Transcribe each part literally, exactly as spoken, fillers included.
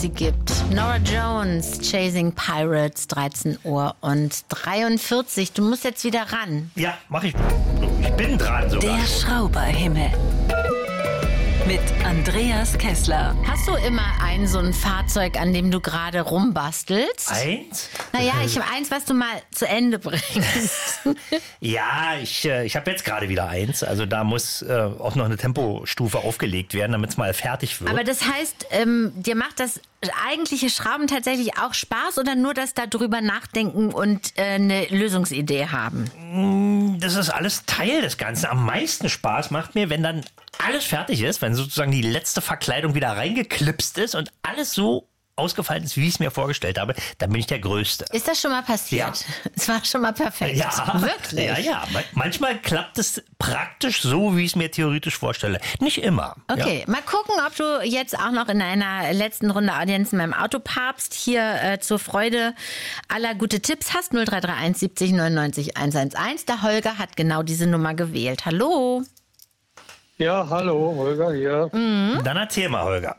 sie gibt. Nora Jones, Chasing Pirates, dreizehn Uhr und dreiundvierzig. Du musst jetzt wieder ran. Ja, mach ich. Ich bin dran sogar. Der Schrauberhimmel. Mit Andreas Kessler. Hast du immer ein so ein Fahrzeug, an dem du gerade rumbastelst? Eins? Naja, ich habe eins, was du mal zu Ende bringst. Ja, ich, äh, ich habe jetzt gerade wieder eins. Also da muss äh, auch noch eine Tempostufe aufgelegt werden, damit es mal fertig wird. Aber das heißt, ähm, dir macht das eigentliche Schrauben tatsächlich auch Spaß oder nur das da drüber nachdenken und äh, eine Lösungsidee haben? Das ist alles Teil des Ganzen. Am meisten Spaß macht mir, wenn dann alles fertig ist, wenn sozusagen die letzte Verkleidung wieder reingeklipst ist und alles so ausgefallen ist, wie ich es mir vorgestellt habe, dann bin ich der Größte. Ist das schon mal passiert? Ja. Es war schon mal perfekt. Ja, wirklich. Ja, ja. Manchmal klappt es praktisch so, wie ich es mir theoretisch vorstelle. Nicht immer. Okay, ja. Mal gucken, ob du jetzt auch noch in einer letzten Runde Audienz in meinem Autopapst hier äh, zur Freude aller gute Tipps hast. null drei drei eins siebzig neunundneunzig hundertelf. Der Holger hat genau diese Nummer gewählt. Hallo. Ja, hallo, Holger hier. Mhm. Dann erzähl mal, Holger.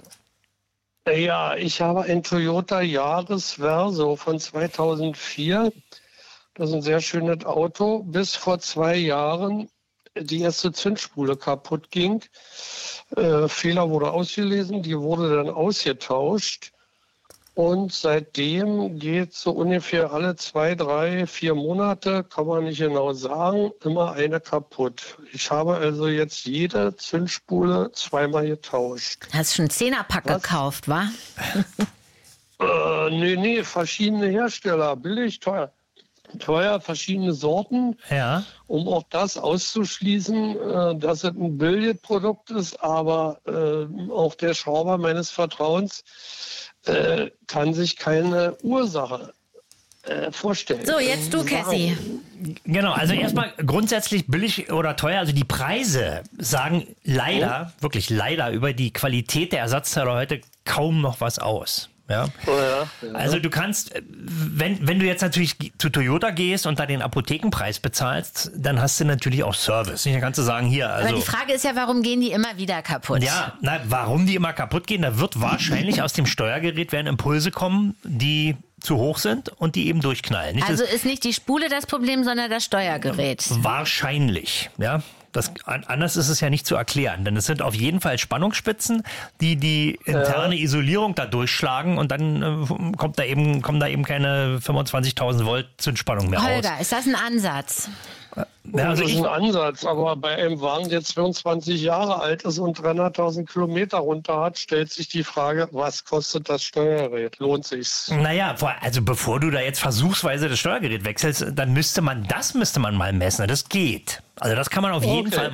Ja, ich habe ein Toyota Yaris Verso von zweitausendvier. Das ist ein sehr schönes Auto. Bis vor zwei Jahren die erste Zündspule kaputt ging. Äh, Fehler wurde ausgelesen, die wurde dann ausgetauscht. Und seitdem geht so ungefähr alle zwei, drei, vier Monate, kann man nicht genau sagen, immer eine kaputt. Ich habe also jetzt jede Zündspule zweimal getauscht. Hast du schon einen Zehnerpack Was? gekauft, wa? Äh, nee, nee, verschiedene Hersteller, billig, teuer. Teuer, verschiedene Sorten, ja. Um auch das auszuschließen, äh, dass es ein Billigprodukt ist, aber äh, auch der Schrauber meines Vertrauens äh, kann sich keine Ursache äh, vorstellen. So, jetzt du, Cassie. Genau, also erstmal grundsätzlich billig oder teuer, also die Preise sagen leider, oh. wirklich leider über die Qualität der Ersatzteile heute kaum noch was aus. Ja. Oh ja, ja. Also du kannst, wenn, wenn du jetzt natürlich zu Toyota gehst und da den Apothekenpreis bezahlst, dann hast du natürlich auch Service. Dann kannst du sagen, hier, also... Aber die Frage ist ja, warum gehen die immer wieder kaputt? Ja, na, warum die immer kaputt gehen, da wird wahrscheinlich aus dem Steuergerät werden Impulse kommen, die zu hoch sind und die eben durchknallen. Nicht also ist nicht die Spule das Problem, sondern das Steuergerät. Wahrscheinlich, ja. Das, anders ist es ja nicht zu erklären, denn es sind auf jeden Fall Spannungsspitzen, die die interne ja. Isolierung da durchschlagen und dann äh, kommt da eben, kommen da eben keine fünfundzwanzigtausend Volt Zündspannung mehr Holger, raus. Holger, ist das ein Ansatz? Ja, also das ist ich, ein Ansatz, aber bei einem Wagen, der zweiundzwanzig Jahre alt ist und dreihunderttausend Kilometer runter hat, stellt sich die Frage, was kostet das Steuergerät? Lohnt sich's? Naja, also bevor du da jetzt versuchsweise das Steuergerät wechselst, dann müsste man, das müsste man mal messen. Das geht. Also das kann man auf Okay. jeden Fall